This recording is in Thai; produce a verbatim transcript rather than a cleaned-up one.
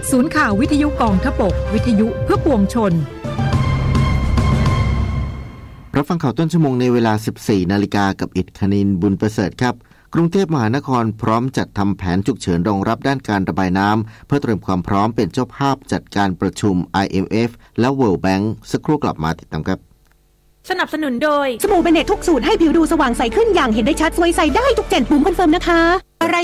ศูนย์ข่าววิทยุกองทพบกวิทยุเพื่อปวงชนรับฟังข่าวต้นชั่วโมงในเวลา สิบสี่นาฬิกา กับอิฐคณินบุญประเสริฐครับกรุงเทพมหานครพร้อมจัดทำแผนฉุกเฉินรองรับด้านการระบายน้ำเพื่อเตรียมความพร้อมเป็นเจ้าภาพจัดการประชุม ไอ เอ็ม เอฟ และ World Bank สักครู่กลับมาติดตามครับสนับสนุนโดยสบู่เบเนตทุกสูตรให้ผิวดูสว่างใสขึ้นอย่างเห็นได้ชัดสวยใสได้ทุกเจนปุ่มคอนเฟิร์มนะคะ